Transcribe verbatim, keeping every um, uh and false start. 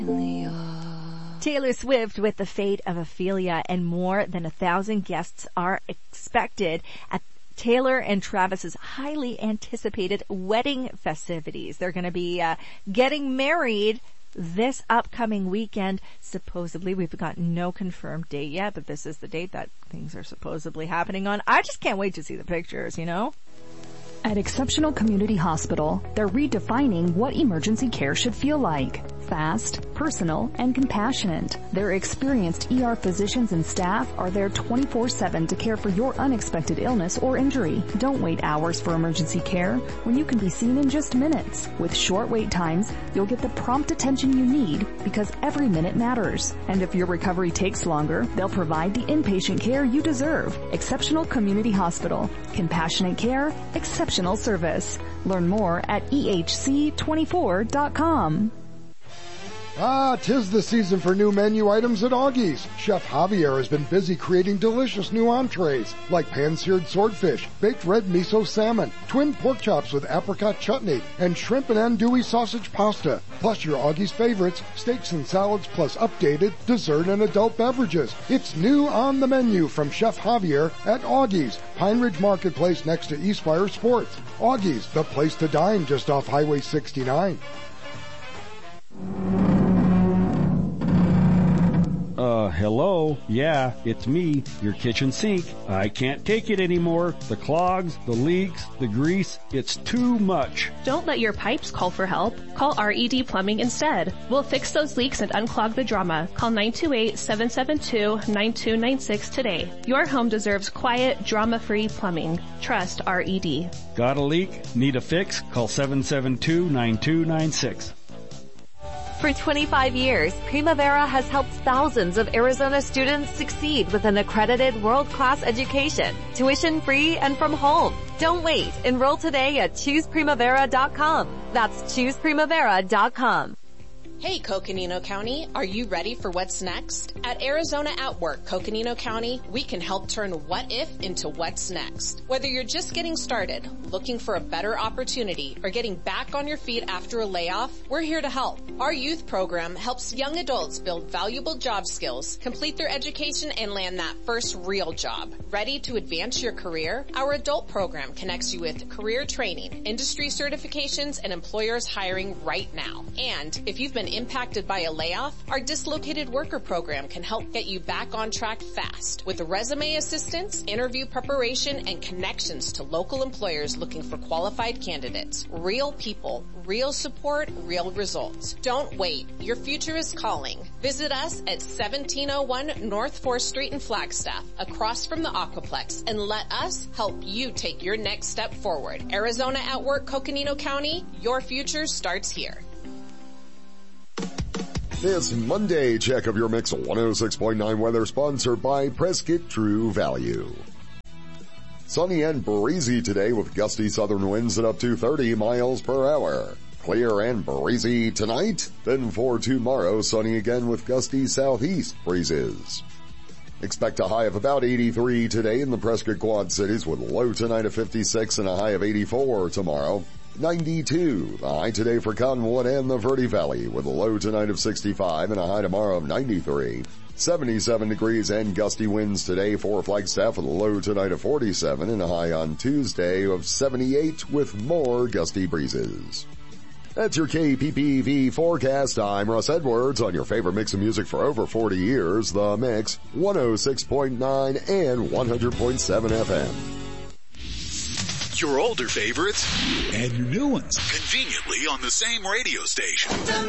Taylor Swift with The Fate of Ophelia, and more than a thousand guests are expected at Taylor and Travis's highly anticipated wedding festivities. They're going to be uh, getting married this upcoming weekend. Supposedly, we've got no confirmed date yet, but this is the date that things are supposedly happening on. I just can't wait to see the pictures, you know? At Exceptional Community Hospital, they're redefining what emergency care should feel like. Fast, personal, and compassionate. Their experienced E R physicians and staff are there twenty-four seven to care for your unexpected illness or injury. Don't wait hours for emergency care when you can be seen in just minutes. With short wait times, you'll get the prompt attention you need because every minute matters. And if your recovery takes longer, they'll provide the inpatient care you deserve. Exceptional Community Hospital. Compassionate care, exceptional service. Learn more at E H C twenty-four dot com. Ah, 'tis the season for new menu items at Augie's. Chef Javier has been busy creating delicious new entrees like pan-seared swordfish, baked red miso salmon, twin pork chops with apricot chutney, and shrimp and andouille sausage pasta. Plus your Augie's favorites, steaks and salads, plus updated dessert and adult beverages. It's new on the menu from Chef Javier at Augie's, Pine Ridge Marketplace next to Eastfire Sports. Augie's, the place to dine just off Highway sixty-nine. Uh, hello? Yeah, it's me, your kitchen sink. I can't take it anymore. The clogs, the leaks, the grease, it's too much. Don't let your pipes call for help. Call R E D Plumbing instead. We'll fix those leaks and unclog the drama. Call nine two eight, seven seven two, nine two nine six today. Your home deserves quiet, drama-free plumbing. Trust R E D. Got a leak? Need a fix? Call seven seven two, nine two nine six. For twenty-five years, Primavera has helped thousands of Arizona students succeed with an accredited world-class education, tuition-free and from home. Don't wait. Enroll today at choose primavera dot com. That's choose primavera dot com. Hey Coconino County, are you ready for what's next? At Arizona at Work, Coconino County, we can help turn what if into what's next. Whether you're just getting started, looking for a better opportunity, or getting back on your feet after a layoff, we're here to help. Our youth program helps young adults build valuable job skills, complete their education, and land that first real job. Ready to advance your career? Our adult program connects you with career training, industry certifications, and employers hiring right now. And if you've been impacted by a layoff, our dislocated worker program can help get you back on track fast with resume assistance, interview preparation, and connections to local employers looking for qualified candidates. Real people, real support, real results. Don't wait. Your future is calling. Visit us at seventeen oh one North fourth Street in Flagstaff, across from the Aquaplex, and let us help you take your next step forward. Arizona at Work, Coconino County, your future starts here. This Monday check of your mix one oh six point nine weather sponsored by Prescott True Value. Sunny and breezy today with gusty southern winds at up to thirty miles per hour. Clear and breezy tonight. Then for tomorrow, sunny again with gusty southeast breezes. Expect a high of about eighty-three today in the Prescott Quad Cities with a low tonight of fifty-six and a high of eighty-four tomorrow. ninety-two, the high today for Cottonwood and the Verde Valley with a low tonight of sixty-five and a high tomorrow of ninety-three. seventy-seven degrees and gusty winds today for Flagstaff with a low tonight of forty-seven and a high on Tuesday of seventy-eight with more gusty breezes. That's your K P P V forecast. I'm Russ Edwards on your favorite mix of music for over forty years, The Mix, one oh six point nine and one hundred point seven F M. Your older favorites and your new ones conveniently on the same radio station.